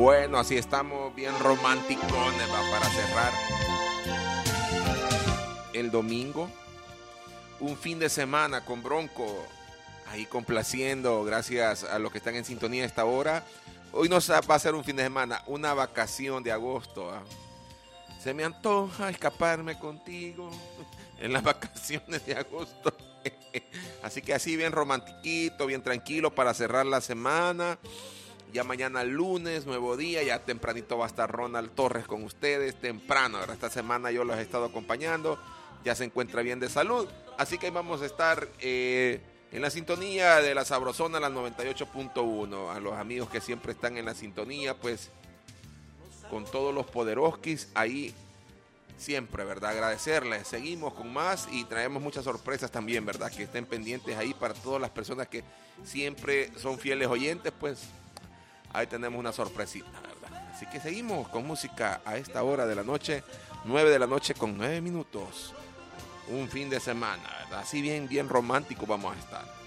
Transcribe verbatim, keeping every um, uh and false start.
Bueno, así estamos bien romanticones, va, para cerrar el domingo. Un fin de semana con Bronco, ahí complaciendo, gracias a los que están en sintonía a esta hora. Hoy no va a ser un fin de semana, una vacación de agosto. ¿eh? Se me antoja escaparme contigo en las vacaciones de agosto. Así que así bien romantiquito, bien tranquilo para cerrar la semana. Ya mañana lunes, nuevo día, ya tempranito va a estar Ronald Torres con ustedes, temprano. ¿verdad? Esta semana yo los he estado acompañando, ya se encuentra bien de salud. Así que ahí vamos a estar eh, en la sintonía de la Sabrosona, la noventa y ocho punto uno. A los amigos que siempre están en la sintonía, pues con todos los poderoskis ahí siempre, ¿verdad? Agradecerles. Seguimos con más y traemos muchas sorpresas también, ¿verdad? Que estén pendientes ahí para todas las personas que siempre son fieles oyentes, pues ahí tenemos una sorpresita, ¿verdad? Así que seguimos con música a esta hora de la noche, nueve de la noche con nueve minutos. Un fin de semana, ¿verdad? Así bien, bien romántico vamos a estar.